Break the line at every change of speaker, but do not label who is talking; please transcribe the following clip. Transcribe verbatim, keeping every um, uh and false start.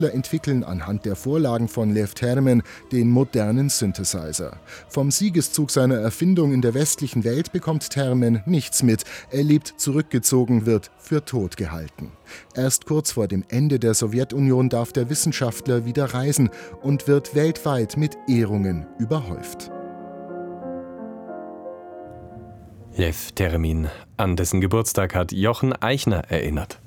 entwickeln anhand der Vorlagen von Lev Termen den modernen Synthesizer. Vom Siegeszug seiner Erfindung in der westlichen Welt bekommt Termen nichts mit. Er lebt zurückgezogen, wird für tot gehalten. Erst kurz vor dem Ende der Sowjetunion darf der Wissenschaftler wieder reisen und wird weltweit mit Ehrungen überhäuft.
Lev Termin. An dessen Geburtstag hat Jochen Eichner erinnert.